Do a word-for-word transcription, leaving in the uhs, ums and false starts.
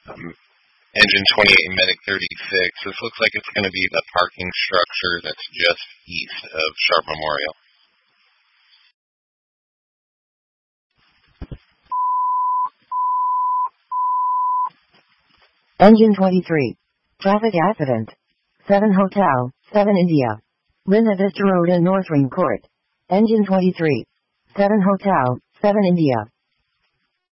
Um, engine twenty-eight and Medic thirty-six. This looks like it's going to be the parking structure that's just east of Sharp Memorial. Engine twenty-three. Traffic accident. seven Hotel, seven India. Linda Vista Road and North Ring Court. Engine twenty-three. seven Hotel, seven India.